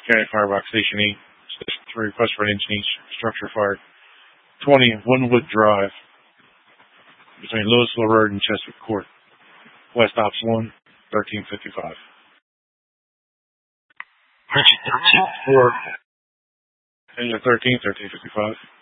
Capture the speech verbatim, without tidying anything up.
County Firebox Station eight, Station three, request for an engine each, structure fired. twenty, Wynwood Drive, between Louisville Road and Chestwood Court. West Ops one, thirteen fifty-five. Engine thirteen, thirteen fifty-five.